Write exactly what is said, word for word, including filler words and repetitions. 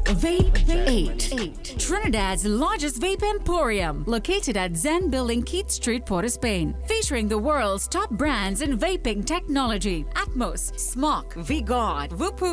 Vape eight. Trinidad's largest vape emporium, located at Zen Building, Keith Street, Port of Spain, featuring the world's top brands in vaping technology: Atmos, Smok, V-God, Vupu,